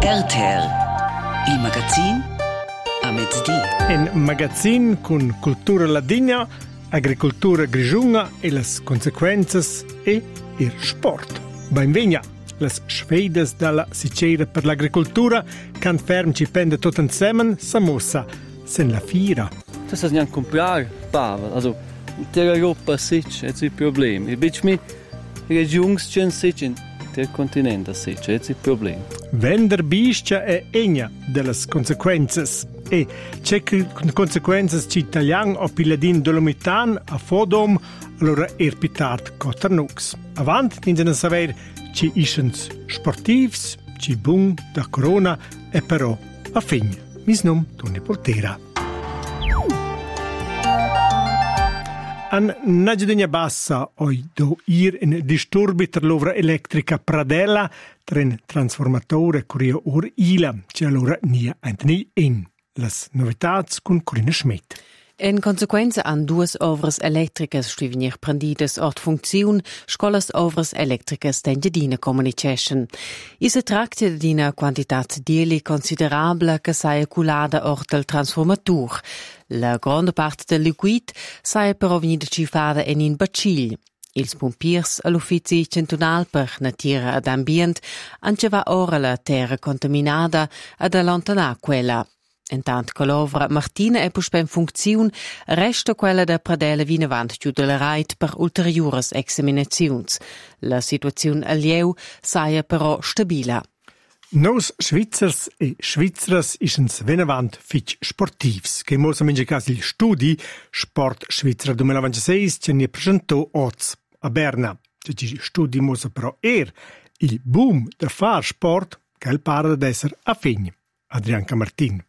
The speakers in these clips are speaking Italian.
RTR, il magazin a mezzodì. Un magazin con cultura ladina, agricoltura grigiunga e le conseguenze e il sport. Benvenuti. Le sfide dalla Sicilia per l'agricoltura, can ferm ci pende tutto insieme, samossa, sen la fira. Das ist nicht comprare, Pavel. Also, der Europa sitzt, jetzt ist Problem. Ich bin mir Regionen sitzen, der Kontinent sitzt, jetzt ist Problem. Vender biscia è egna delle conseguenze e c'è conseguenze ci italian o piladin dolomitan a Fodom allora erpitat Coternux. Avant tinsen saber ci isens sportivs, ci bun da corona e però a fin. Mis nom Toni Poltera. An Nagedegna Bassa oi do ir in disturbi ter l'ovra elettrica Pradella tren transformatore curio or ila c'è allora nia antni in las novitats con Corinna Schmidt. In consequenza an duas ovras elettricas stivenir prendidas ort funziun, scolas ovras elettricas d'engiadina communication. I se tracta d'ina quantitat dieli considerabla che saia culada ort del transformatur. La grande parte del liquid saia però venida cifada in bacigl. Ils pompiers all'Uffizi Centunal per Natura ed Ambient anceva ora la terra contaminata ad allontanar quella. Intant che l'ovra Martina è puspa in funzione, resta quella da Pradella vinavant giù della reit per ulteriores examinazions. La situazione a Lieu saia però stabila. Nos Schweizers e Schweizers isens venavant fitch sportivs, che mosa minge cas il studi Sport Schweizer 2026 ce ne presentò oz a Berna. Ci studi mosa però il boom da far sport che il pare ad essere a fign. Adrianca Martin.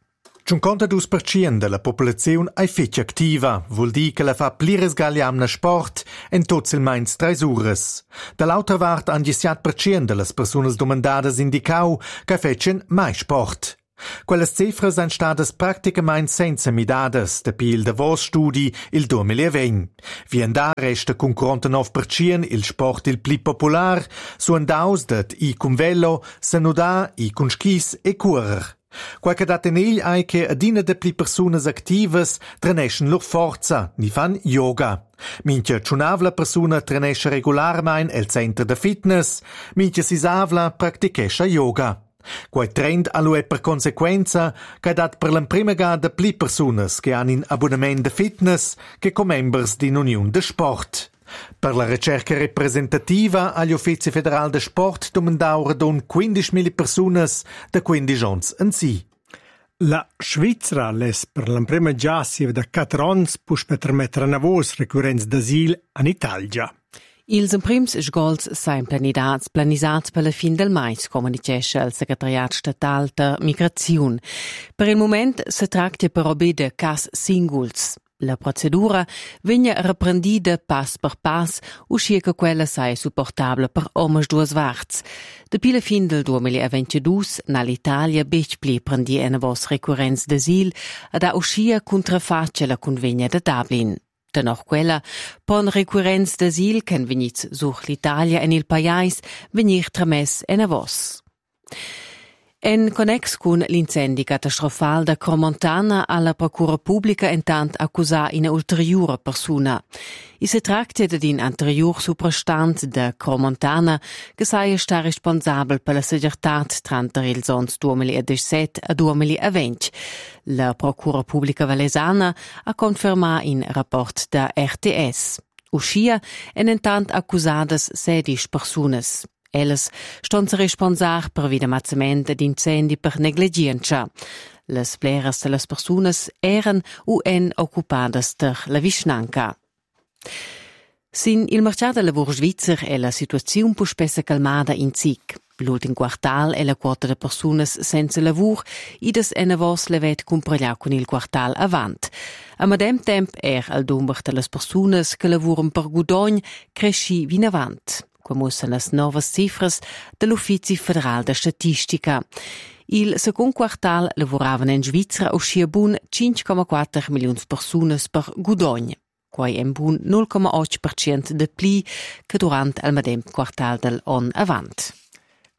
52% della popolazione è fetch attiva, vuol dire che la fa plires galliamna sport in tots il mains 3 ures. Dall'altra part han 17% delle persone domandate indicau che fecen mai sport. Quelle cifre sono state praticamente senza midades da pil de vos studi il 2020. Vi andà resta con 49% il sport il più popular, su andaus dat i con velo, sanudà, i con skis e correr. Qualche datenegl è che adina de pli personas activas treneschen lor forza, ni fan yoga. Mincha ciunavla persona trenesce regolarmein el centro de fitness, mincha sisavla practichescha yoga. Quai trend allo è per conseguenza che dat per l'imprima gada pli personas che han in abbonament de fitness che com members di un'union de sport. Per la ricerca representativa agli Uffizi Federal de Sport domandaura don 15.000 personas da 15 ans en si. La Svizzera les per l'imprima già si da 4 ans pus per permettere a vos recurrenza d'asil in Italia. Ils imprims sgols sain planisats per la fin del mais, come dicesce il Segretariat Statal der Migration. Per il moment se tracta però de cas singuls. La procedura vegna reprendida pass per pass, uscia che quella sia supportabile per omas duas varts. Depi la fin del 2022, nell'Italia bec pli prendi una vos recurrenza d'asil ed a uscia contrafaccia la convegna de Dublin. Dennoch quella, pon recurrenza d'asil can venit sur l'Italia en il pais venir trames una vos. En connex con l'incendi catastrofal da Cromontana alla Procura Pubblica intant accusa una ulteriore persona. I se tracta di un anterior suprastant da Cromontana che saia sta responsabel per la seguretat tranta ils ons 2017 a 2020. La Procura Pubblica Valesana ha conferma in rapport da RTS. Uscia en intant accusadas 16 personas. Elles ston se responsar per vidamazzament d'incendi per negligenza. Les bleras de les personas eran occupadas der la vicinanca. Sin il mercato del lavoro svizzer è la situazione più spesso calmata in SIC. L'ultimo quartal è la quota de personas senza lavoro ides ena vos levet comparellar con il quartal avant. A medem temp al numero de les personas che lavoran per gudogn cresci vin avant. Come sono le nuove cifre dell'Uffizi Federal de Statistica. Il secondo quartal lavoravano in Svizzera uscia bun 5,4 milioni di persone per gudogn. Quai è bun 0,8% de pli che durante il medem quartal dell'anno avant.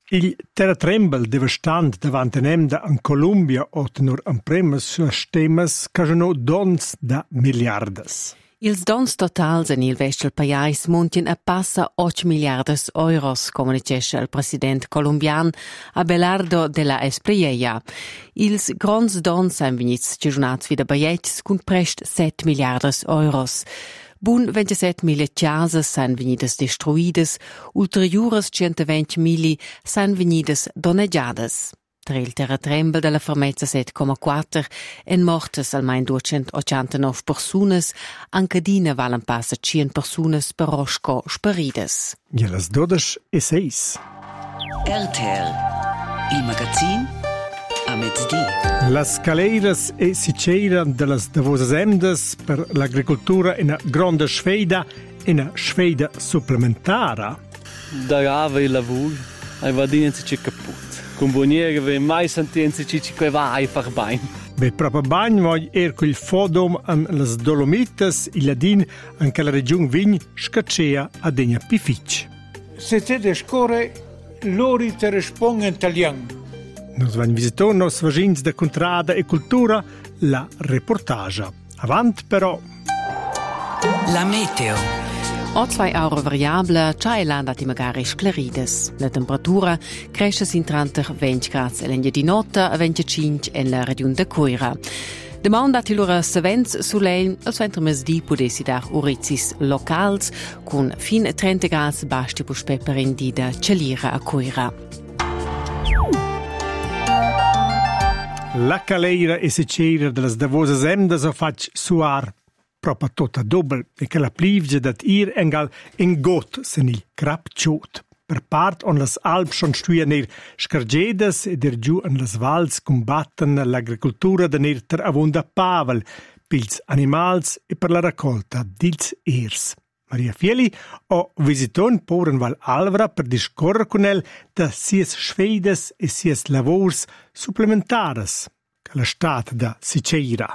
Il terratrembel devastant davant enemda in Colombia o tenor en premes stemas cagiano dons da miliardas. Ils dons totals en il vestel pajais muntien a passa 8 miliardas euros, comunicesce il president colombian Abelardo de la Espriella. Ils grons dons han vegnits giornats vida baiets cun prest 7 miliardas euros. Bun 27.000 casas san venidas destruidas, ulteriores 120 mili san venidas donneggiadas. Tra il terratrembel della fermezza 7,4 en mortes almain 289 personas, anche dina valen passa 100 personas per osco sparidas. E las 12:06. RTL, il magazin a mezz'dì. Las caleiras e siceira delas davosas emdas per l'agricoltura è una grande sfida e una sfida supplementara. Darava il lavoro, e va dinanzi caput. Con buoniere ve mai sentenze ci che va einfach bain. Be proprio bagn voi quel fodom an las Dolomitas, il ladin anche la regione Vign scaccia a degna pific. Se te descore lori te risponde in italiano. Nos van visitor nos vagins de contrada e cultura la reportage. Avant però. La meteo. O 2 euro variabile, c'è l'andati magari sclerides. La temperatura cresce sin 20 gradi all'endia di notte a 25 nella regione de Coira. Demà dati loro savents soleil, al centro mesdì potessi dar urizis locals, con fin 30 gradi basti puspe per indida celira a Coira. La caleira e siceira delas davosas emdas o fac suar proprio tutta doppel e che la plivge dat ir engal in got sen il crap ciut. Per part on las Alp schon stuia ner scargedas e der giù en las vals combatten l'agricoltura de ner ter avonda pavel, pils animals e per la raccolta dils ers. Maria Fieli o visiton poren Val Alvra per discorrer con el da sies sfeidas e sies lavors supplementaras che la stat da Siceira.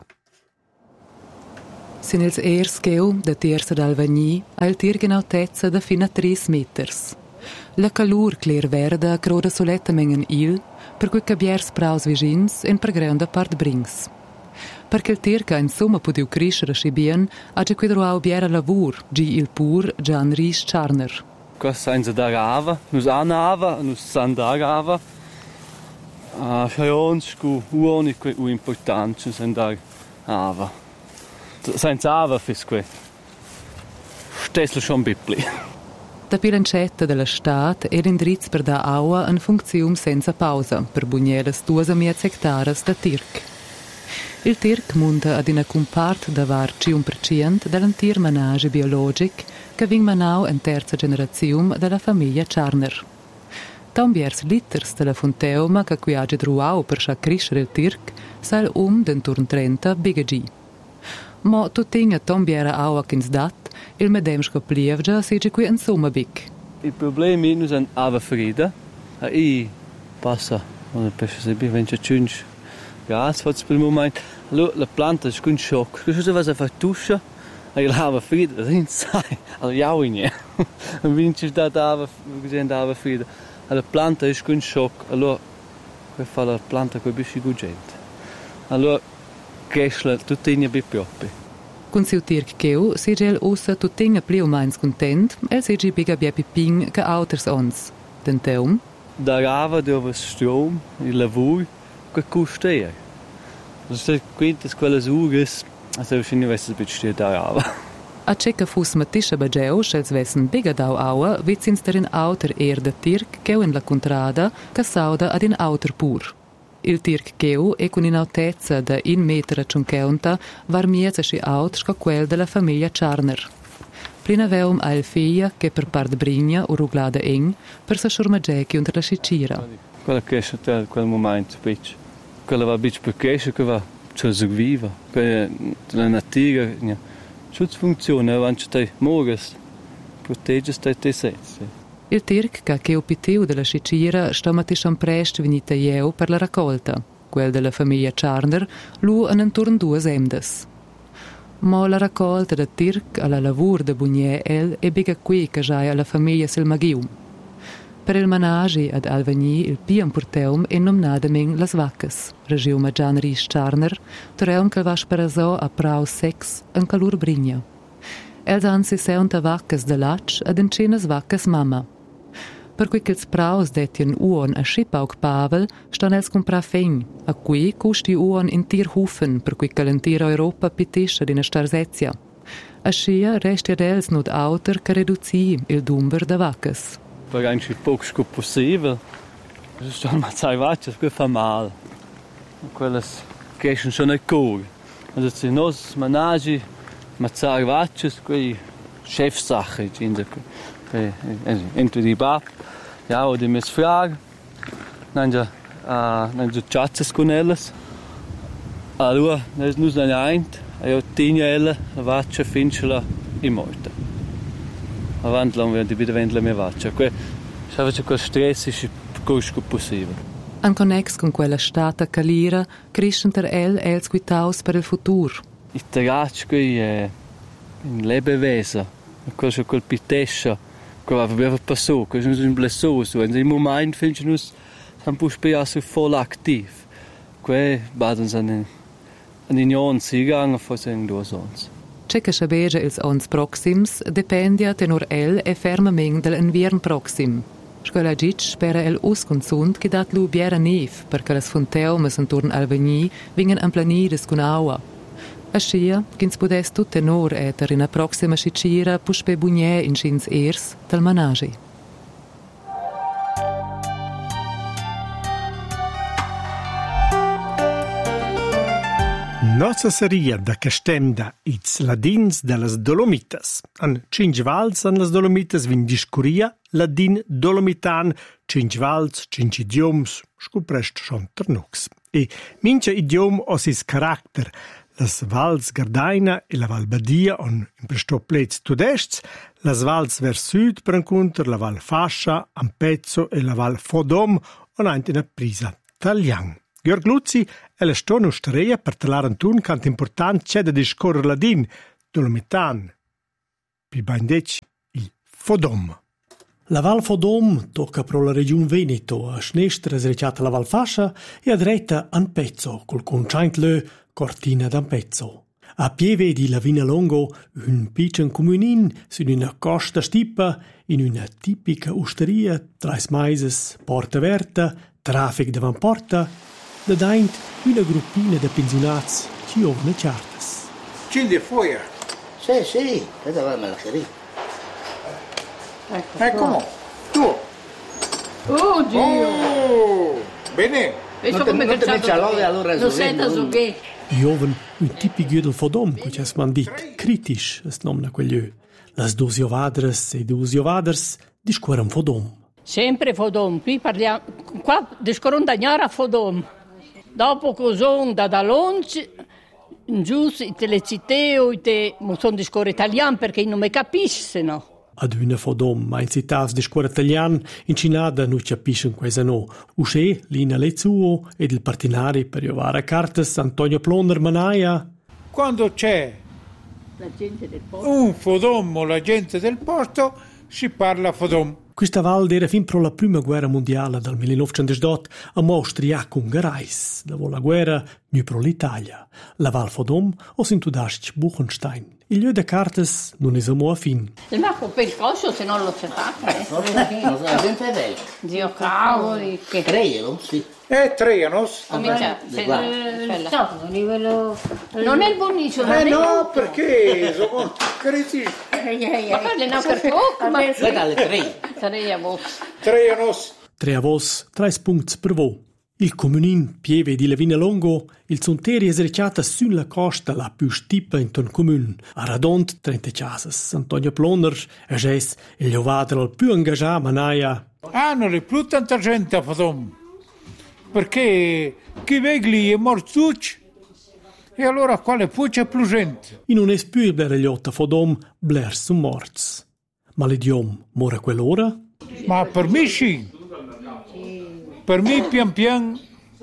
Sin ils ers cheu da Tiersa d'Alvagni ha il tir genautezza da fino a 3 meters. La calur clear verda croda soletta mengen il, per cui cabiers praus vigins en per granda part brings. Perché il tir che insomma pudiu crescere sci bien, ha già quidruau biera lavur, gi il pur Gian Ries Charner. Cosa in darava, nus anava, nus sandarava. Schaions cu uonique u importante sandarava. Senza ava fisque. Stessel schon bibli. Da bilancetta della stat ed indrizz per da aua in funzione senza pausa per bugneles 2.000 hectares da tirc. Il tirc munta ad una compart da var 1% dell'antir manage biologic che ving manau in terza generazione della famiglia Charner. Tambiers liters della fonteuma che qui age druau per scha crescere il tirc sal d'entorn 30 bigagi. Ma tutinga tambiera aua kins dat, il medem scoplievgia sige qui insomma bic. Il problema è che ava frida, e passa, non pesce se bi vence cinque gas faz per moment. Allora la planta è con shock. Cosa va a fare tuscia? E l'ava frida, non sai, al jauine. Non vinci da ava, gesehen ava frida. La planta è con shock. Allora che fa la planta con bisci gugente. Allora cresce tutinga bi propri. Con siu tirc cheu, sige el ossa tutinga pliu mains content, el sige biga bia piping ca auters ons. Den teum? Darava dove strom, il lavoro, che costa. Also quintas quelles uges, also wahrscheinlich weiß es bitte darava. A ceca fus matisha bageu, schels wessen biga dau aua, vizins der in auter de tirc cheu in la contrada, ca sauda ad in auter pur. Il tirc cheu e con inautezza da 1,50 meter var miezza sci aut sca quel della famiglia Charner. Plina veum al figlia che per part brigna o ruglada eng per sa schurmagegi unter la scicira. Quella che è quel momento, bitch. Quella va bitch per crescere che va cioè viva. La natura, tutto funziona, avanti te morges, protegge te senza. Il tirc che opitiu della scicira sta mattischam prest venita jeu per la raccolta, quel della famiglia Charner, lu an intorno 2 emdes. Ma la raccolta da tirc alla lavur de bugné el e biga qui che giai alla famiglia Silmagium. Per il managi ad Alvagni il pian porteum e nomnadamen las vaccas. Regiuma Gian Ries Charner, toreum che va sperazò a prau sex en calur brigna. Els han si seunta vaccas de latch ad encenas vaccas mama. Per cui che ils praus detien uon a Schipaug Pavel stan els compra fegn, a cui custi uon in Tierhufen, per cui che l'intera Europa pitisce d'ina starzezia. A scia resti ad els nud auter che reduzi il dumber de vaccas. Per eigentlich poco possibile. Es stanno mazzai vacce, che fa male. Quelles che escono schon nicht gut. Also se nos managi mazzai vacce, quei Chefsache, entweder die Bab, ja, oder mis frag. Dann chatzes con elles. Allora, nus nan eint, io tinha ella vacce fincela in morte. Avanti lang werden die wieder wendler mehr vacce. Savete quel stress è più possibile. An connex con quella stata calira, crescent els quitaus per il futur. Il terrac qui è in lebewesen. Quel pitescia, quel aveva passato, quel non è blessoso. In dem Moment finden wir uns ein bisschen so voll aktiv. Quel baden an Union gegangen von den Dosons. C'è che sapere ils ons proxims dependia tenor el e fermament del inviern proxim. Scola gic spera el usconsund che dat lu biera nev, perché las fonteumes intorno al Vagni vingen an planides con aua. A scia, ch'ins pudes tut tenor eter in a proxima scicira puspe bugnè in schins ers del managi. Nossa seria da Castemda ils ladins de las Dolomitas. An cinc vals an las Dolomitas vin discuria ladin dolomitan, cinc vals, cinc idioms, scuprest schon ternux. E mincha idiom o sis caracter, las vals Gardaina e la Val Badia on in prestoplets tudests, las vals vers sud per encontr la Val Fascia, Ampezzo e la Val Fodom on aint in a prisa Taliang. Georg Luzzi è la stona ustreia per talare antun cant important c'è da discorrere ladin, dolomitan, pi baindec il Fodom. La Val Fodom tocca pro la region Veneto, a snestra srecciata la Val Fascia e a dretta Ampezzo, col conciantlö Cortina d'Ampezzo. A pieve di la Vinalongo, un piccolo comunin su una costa stippa, in una tipica osteria, trais maises, porta verta, traffic davanti porta, da daint una gruppina de pensionats ci ovne chartas. C'è di fuori. Sì, questa va me la chiarì. Ecco, tu. Oh Dio! Oh, bene. Non te metti all'ove allora non senta so che. I oven un tipico del Fodom, che c'è smandit, critisch, es nomna quegli. Las dus jovadres e dus jovaders discorren Fodom. Sempre Fodom, qui parliamo, qua discorrono da gnara Fodom. Dopo cos'on da Dalonci, giusto, te le citeo, te sono discorre italiano perché non mi capisce, no? Ad una Fodom, ma in città discorre italiano, in Cinada non capiscono questa no. Usce, Lina Lezuo ed il partinari per giovare cartas Antonio Ploner Manaia. Quando c'è La gente del posto. un Fodom o la gente del posto, si parla Fodom. Questa val era fin pro la prima guerra mondiale dal 1918 a austriaco-ungarais. Dopo la guerra, nu pro l'Italia. La Val Fodom o s'intudasc Buchenstein. Il lieu de cartes non è mo a fin. Il marco per il costo se non lo sapete. La gente è bella. Dio cavoli, che Creielo, sì. Trianos. comincia. Non è il bonnicio, No, perché sono critici. Ma parli no per poco, ma Guarda le tre. sarei a voi. Trianos. Tre a vos, 3 punti per voi. Il comunin Pieve di Lavinalongo, il sonteri è srecciata sulla costa la più stippa in ton comun. A Radont 30 casas. Antonio Ploner, e Ges, il giovadro il più engagiato Manaia. Non è più tanta gente a Fodom. Perché chi vegli è morto e allora quale poi c'è più gente. In un espür bler gliotta Fodom, bler su morts. Ma l'idiom mora quell'ora? Ma per me sì. Per me pian pian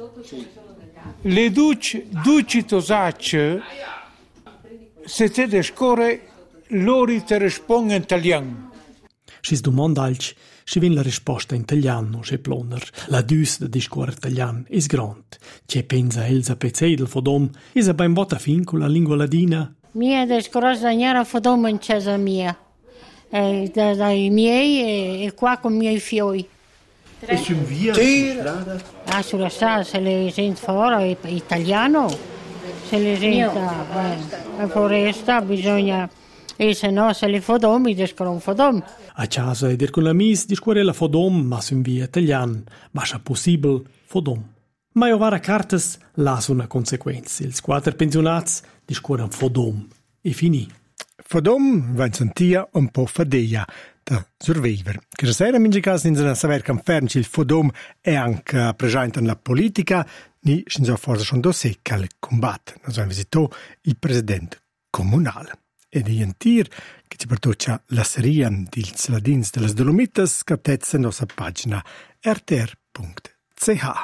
le duci tosacce se te descore loro te rispondono in italiano. Schis domandalch, si vien la risposta in italiano, che ploner. La dus de discuore italian is grand. Che pensa Elsa Pezzei del Fodom, is a ben bota fin con la lingua ladina. Mia discorre da gnara Fodom in casa mia. Dai miei e qua con i miei fioi. E su via? Ah, sulla strada se le sente fuori italiano, se le sente a foresta bisogna, e se no se le Fodom, discorre un Fodom. A casa ed con l'amis discuore la Fodom, ma su via italian, ma se possibile Fodom. Ma io vara cartas las una conseguenza. Ils quattro pensionats discuoren Fodom. E finì. Fodom va in sentia un po' fadeia da survivere. Che sera in caso non saper che il Fodom è anche presente nella politica, ni si forse schon do secca il combattere. Noi abbiamo visitato il presidente comunale. E di sentir che ci portoccia la serie di Saladins delle Dolomitas che tezza in nostra pagina rtr.ch.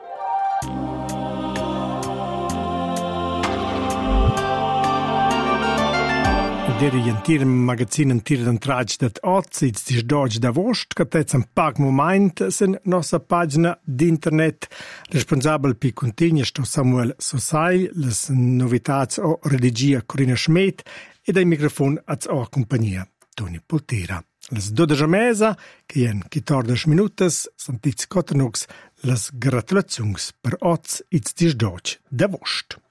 Der jentir magazin entir d'entrage dat ozids dis dodge da vost, che tez un pag moment sen nostra pagina d'internet. Responsabel pi contegna sto Samuel Sosai, les novitats o redigia Corina Schmidt e dai microfon az o compagnia Toni Poltera. Les 12 mesa, che jen 14 minutas, santits Coternux, les gratulazions per oz its dis dodge da vost.